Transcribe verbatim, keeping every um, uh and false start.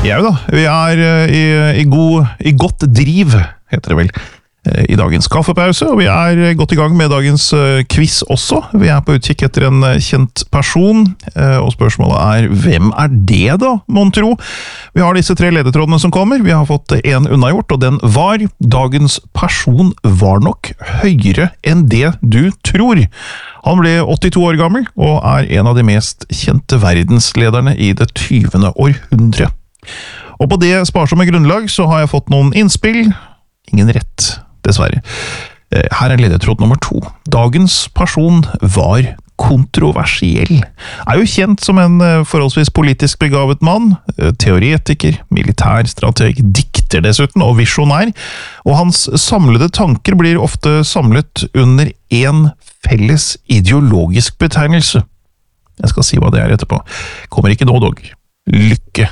Ja da, vi er i, i, god, i godt driv, heter det vel, i dagens kaffepause, og vi er godt i gang med dagens quiz også. Vi er på utkikk etter en kjent person, og spørsmålet er, hvem er det da, mon tro? Vi har disse tre ledetrådene som kommer, vi har fått en unnagjort, og den var, dagens person var nok høyere enn det du tror. Han ble åttito år gammel, og er en av de mest kjente verdenslederne i det tyvende århundre. Og på det sparsomme grunnlag så har jeg fått noen innspill. Ingen rett, dessverre. Her er ledetråd nummer to. Dagens person var kontroversiell. Er jo kjent som en forholdsvis politisk begavet mann, teoretiker, militærstrateg, dikter dessuten og visjonær, og hans samlede tanker blir ofte samlet under en felles ideologisk betegnelse. Jeg skal si hva det er etterpå. Kommer ikke nå dog. Lykke